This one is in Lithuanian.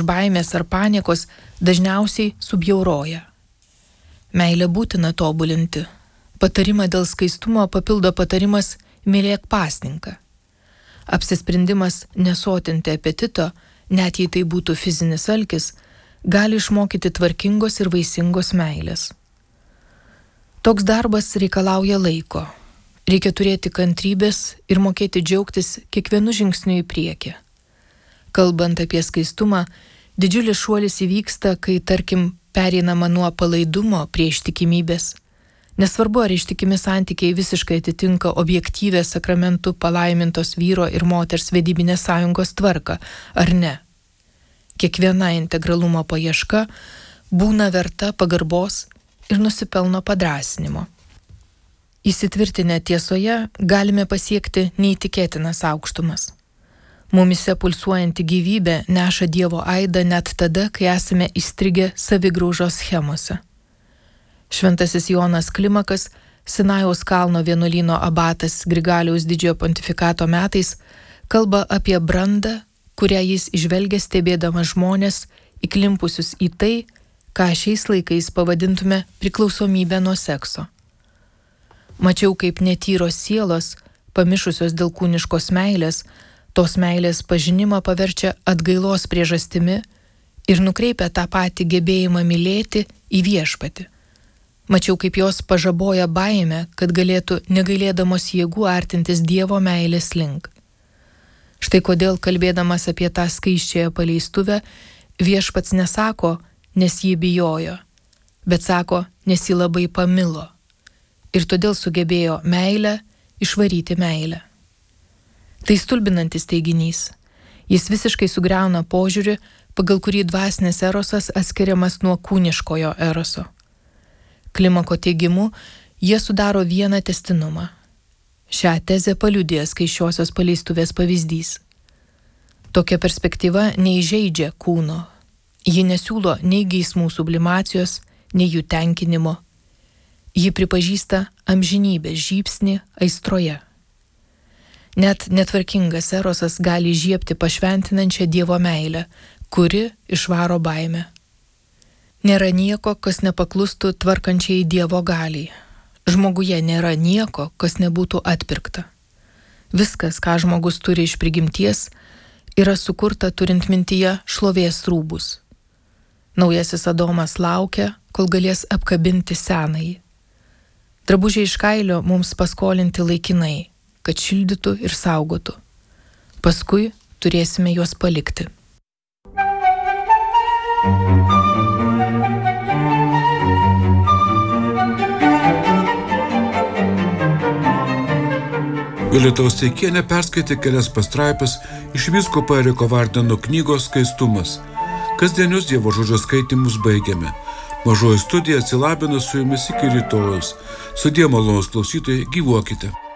baimės ar paniekos dažniausiai subjauroja. Meilę būtina tobulinti. Patarimą dėl skaistumo papildo patarimas mylėk pasninką. Apsisprendimas nesotinti apetito, net jei tai būtų fizinis alkis, gali išmokyti tvarkingos ir vaisingos meilės. Toks darbas reikalauja laiko. Reikia turėti kantrybės ir mokėti džiaugtis kiekvienu žingsniu į priekį. Kalbant apie skaistumą, didžiulis šuolis įvyksta, kai, tarkim, pereinama nuo palaidumo prie ištikimybės. Nesvarbu, ar ištikimi santykiai visiškai atitinka objektyvę sakramentų palaimintos vyro ir moters vedybinės sąjungos tvarką, ar ne. Kiekviena integralumo paieška būna verta pagarbos ir nusipelno padrąsinimo. Įsitvirtinę tiesoje galime pasiekti neįtikėtinas aukštumas. Mumise pulsuojanti gyvybė neša Dievo aidą net tada, kai esame įstrigę savigraužos schemose. Šventasis Jonas Klimakas, Sinajaus kalno vienuolyno abatas Grigaliaus didžiojo pontifikato metais, kalba apie brandą, kurią jis įžvelgia stebėdamas žmonės įklimpusius į tai, ką šiais laikais pavadintume priklausomybę nuo sekso. Mačiau, kaip netyros sielos, pamišusios dėl kūniškos meilės, tos meilės pažinimą paverčia atgailos priežastimi ir nukreipia tą patį gebėjimą mylėti į viešpatį. Mačiau, kaip jos pažaboja baimę, kad galėtų negailėdamos jėgų artintis Dievo meilės link. Štai kodėl, kalbėdamas apie tą skaisčiąją paleistuvę, viešpats nesako, nes jį bijojo, bet sako, nes jį labai pamilo. Ir todėl sugebėjo meilę išvaryti meilę. Tai stulbinantis teiginys. Jis visiškai sugriauna požiūrį, pagal kurį dvasinis erosas atskiriamas nuo kūniškojo eroso. Klimako teigimu, jie sudaro vieną tęstinumą. Šią tezę paliudija skaisčiosios paleistuvės pavyzdys. Tokia perspektyva neįžeidžia kūno. Ji nesiūlo nei geismų sublimacijos, nei jų tenkinimo. Ji pripažįsta amžinybės žybsnį aistroje. Net netvarkingas erosas gali įžiebti pašventinančią Dievo meilę, kuri išvaro baimę. Nėra nieko, kas nepaklustų tvarkančiai Dievo galiai. Žmoguje nėra nieko, kas nebūtų atpirkta. Viskas, ką žmogus turi iš prigimties, yra sukurta turint mintyje šlovės rūbus. Naujasis Adomas laukia, kol galės apkabinti senąjį. Drabužiai iš kailio mums paskolinti laikinai, kad šildytų ir saugotų. Paskui turėsime juos palikti. Violeta Osteikienė perskaitė kelias pastraipas iš vyskupo Eriko Vardeno knygos Skaistumas. Kasdienius Dievo žodžio skaitymus baigiame. Mažoji studija atsilabina su jumis iki rytojaus. Sudie malonūs klausytojai, gyvuokite.